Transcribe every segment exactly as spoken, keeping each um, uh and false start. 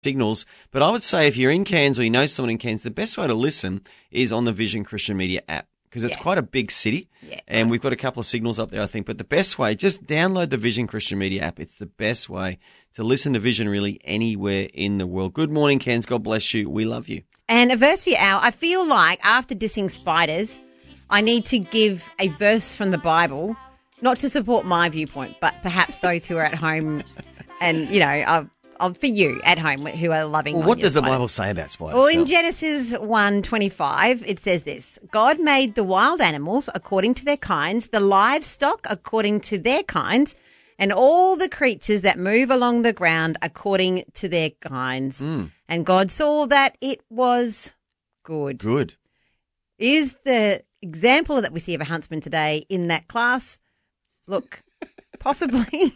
signals. But I would say if you're in Cairns or you know someone in Cairns, the best way to listen is on the Vision Christian Media app because it's Yeah. quite a big city Yeah. and we've got a couple of signals up there, I think. But the best way, just download the Vision Christian Media app. It's the best way to listen to Vision really anywhere in the world. Good morning, Cairns. God bless you. We love you. And a verse for you, Al. I feel like after dissing spiders, I need to give a verse from the Bible, not to support my viewpoint, but perhaps those who are at home and, you know, uh, uh, for you at home who are loving Well, on what your does the spiders. Bible say about spiders? Well, in Phil? Genesis one twenty-five, it says this: God made the wild animals according to their kinds, the livestock according to their kinds, and all the creatures that move along the ground according to their kinds. Mm. And God saw that it was good. Good. Is the example that we see of a huntsman today in that class? Look, possibly.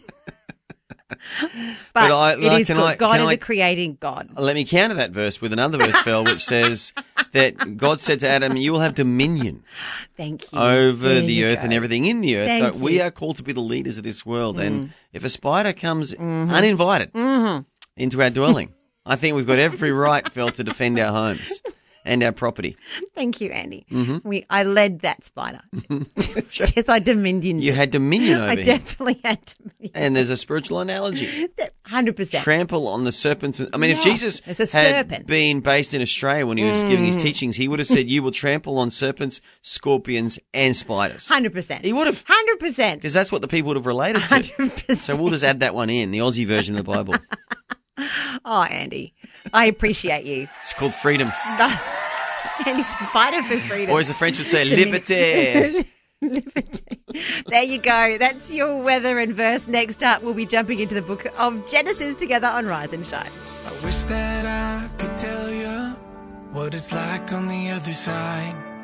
But, But I- it like, is can good. I- God can is I- a creating God. Let me counter that verse with another verse, Phil, which says that God said to Adam, you will have dominion Thank you. over There the you earth go. and everything in the earth. Thank That we you. Mm. are called to be the leaders of this world. And if a spider comes Mm-hmm. uninvited into our dwelling, I think we've got every right, Phil, to defend our homes and our property. Thank you, Andy. Mm-hmm. We, I led that spider. Yes, I dominion. You had dominion over I him. definitely had dominion. And there's a spiritual analogy. one hundred percent. Trample on the serpents. I mean, if Yes, Jesus it's a had serpent. Mm. been based in Australia when he was giving his teachings, he would have said, you will trample on serpents, scorpions, and spiders. one hundred percent. He would have. one hundred percent. Because that's what the people would have related to. one hundred percent. So we'll just add that one in, the Aussie version of the Bible. Oh, Andy, I appreciate you. It's called freedom. Andy's a fighter for freedom. Or as the French would say, liberté. Liberty. There you go. That's your weather and verse. Next up, we'll be jumping into the book of Genesis together on Rise and Shine. I wish that I could tell you what it's like on the other side.